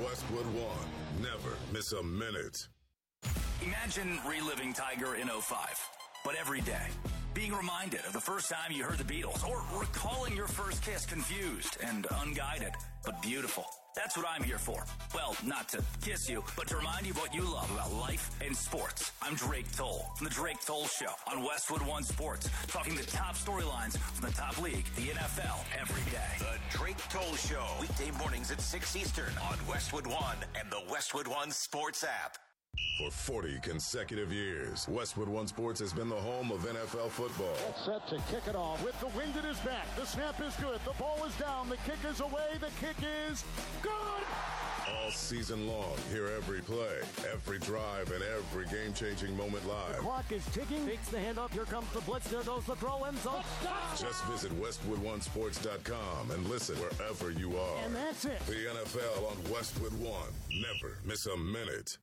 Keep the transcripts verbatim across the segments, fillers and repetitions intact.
Westwood One. Never miss a minute. Imagine reliving Tiger in oh five, but every day. Being reminded of the first time you heard the Beatles, or recalling your first kiss confused and unguided, but beautiful. That's what I'm here for. Well, not to kiss you, but to remind you of what you love about life and sports. I'm Drake Toll from The Drake Toll Show on Westwood One Sports, talking the top storylines from the top league, the N F L, every day. The Drake Toll Show, weekday mornings at six Eastern on Westwood One and the Westwood One Sports app. For forty consecutive years, Westwood One Sports has been the home of N F L football. Set to kick it off with the wind at his back. The snap is good. The ball is down. The kick is away. The kick is good. All season long, hear every play, every drive, and every game-changing moment live. The clock is ticking. Takes the handoff. Here comes the blitz. There goes the throw. End zone. Just visit Westwood One Sports dot com and listen wherever you are. And that's it. The N F L on Westwood One. Never miss a minute.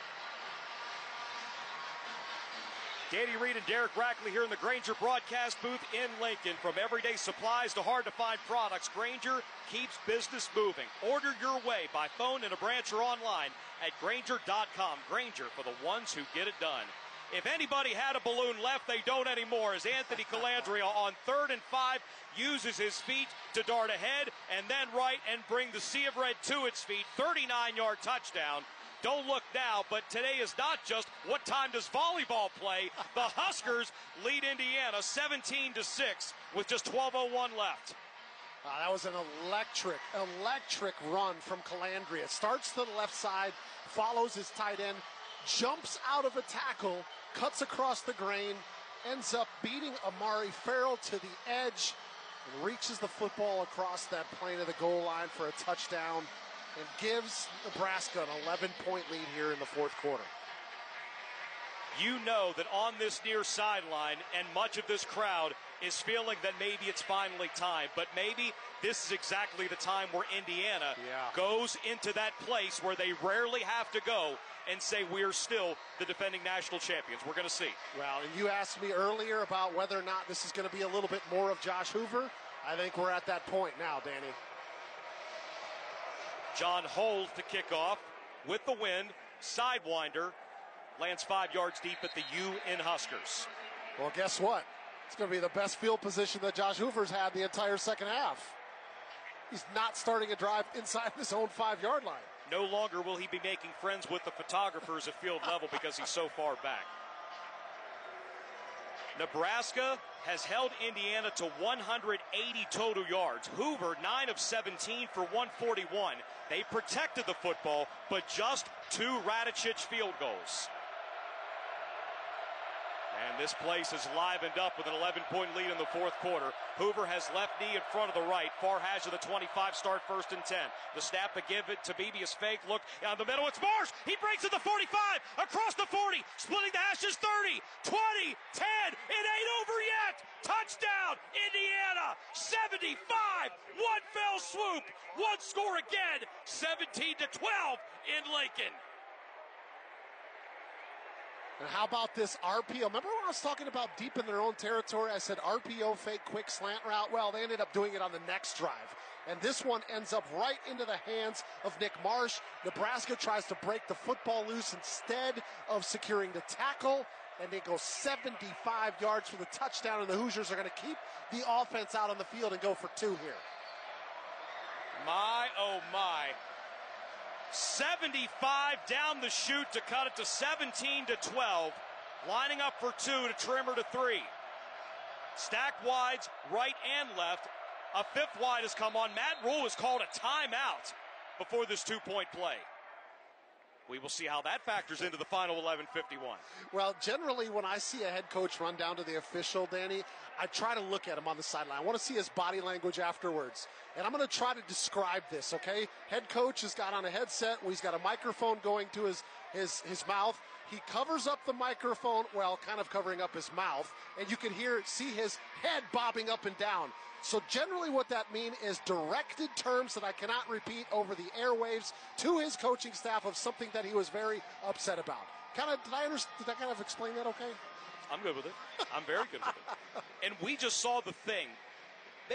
Danny Reed and Derek Rackley here in the Grainger broadcast booth in Lincoln. From everyday supplies to hard-to-find products, Grainger keeps business moving. Order your way by phone, in a branch, or online at Grainger dot com. Grainger, for the ones who get it done. If anybody had a balloon left, they don't anymore, as Anthony Calandria on third and five uses his feet to dart ahead and then right and bring the Sea of Red to its feet. thirty-nine-yard touchdown. Don't look now, but today is not just what time does volleyball play. The Huskers lead Indiana seventeen to six with just twelve oh one left. Uh, that was an electric, electric run from Calandria. Starts to the left side, follows his tight end, jumps out of a tackle, cuts across the grain, ends up beating Amari Farrell to the edge, and reaches the football across that plane of the goal line for a touchdown, and gives Nebraska an eleven-point lead here in the fourth quarter. You know that on this near sideline, and much of this crowd is feeling that maybe it's finally time, but maybe this is exactly the time where Indiana yeah. goes into that place where they rarely have to go and say we're still the defending national champions. We're going to see. Well, and you asked me earlier about whether or not this is going to be a little bit more of Josh Hoover. I think we're at that point now, Danny. John Holt to kick off with the wind. Sidewinder lands five yards deep at the U in Huskers. Well, guess what? It's going to be the best field position that Josh Hoover's had the entire second half. He's not starting a drive inside his own five-yard line. No longer will he be making friends with the photographers at field level because he's so far back. Nebraska has held Indiana to one hundred eighty total yards. Hoover, nine of seventeen for one forty-one. They protected the football, but just two Radicic field goals. And this place is livened up with an eleven-point lead in the fourth quarter. Hoover has left knee in front of the right. Far hash of the twenty-five, start first and ten. The snap to give it to Beebe is fake. Look down the middle. It's Marsh. He breaks at the forty-five, across the forty, splitting the hashes thirty, twenty, ten. It ain't over yet. Touchdown, Indiana, seventy-five. One fell swoop. One score again, seventeen to twelve in Lincoln. And how about this R P O? Remember when I was talking about deep in their own territory? I said R P O, fake quick slant route. Well, they ended up doing it on the next drive. And this one ends up right into the hands of Nick Marsh. Nebraska tries to break the football loose instead of securing the tackle. And they go seventy-five yards for the touchdown. And the Hoosiers are going to keep the offense out on the field and go for two here. My, oh my. seventy-five down the chute to cut it to seventeen to twelve. Lining up for two to Trimmer to three. Stack wides, right and left. A fifth wide has come on. Matt Rule has called a timeout before this two-point play. We will see how that factors into the final eleven fifty-one. Well, generally when I see a head coach run down to the official, Danny, I try to look at him on the sideline. I want to see his body language afterwards. And I'm going to try to describe this, okay? Head coach has got on a headset. He's got a microphone going to his, his, his mouth. He covers up the microphone, well, kind of covering up his mouth. And you can hear, see his head bobbing up and down. So generally what that means is directed terms that I cannot repeat over the airwaves to his coaching staff of something that he was very upset about. Kind of, did I understand, did I kind of explain that okay? I'm good with it. I'm very good with it. And we just saw the thing